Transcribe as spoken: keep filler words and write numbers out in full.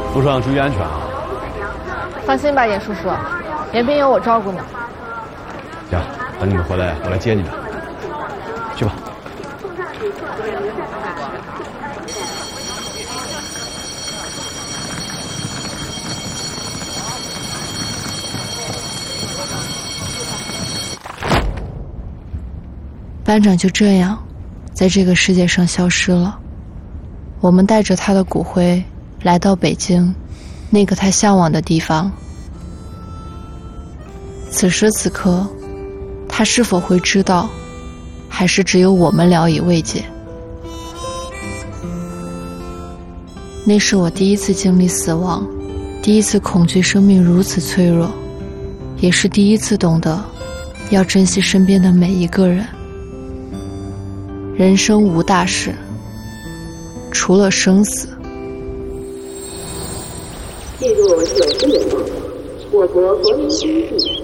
路上注意安全啊！ 放心吧，严叔叔，严斌有我照顾呢。 行，等你们回来，我来接你们。去吧。 班长就这样在这个世界上消失了。我们带着他的骨灰来到北京，那个他向往的地方。此时此刻，他是否会知道，还是只有我们聊以慰藉？那是我第一次经历死亡，第一次恐惧生命如此脆弱，也是第一次懂得要珍惜身边的每一个人。人生无大事，除了生死。 进入九十年代，我国国民经济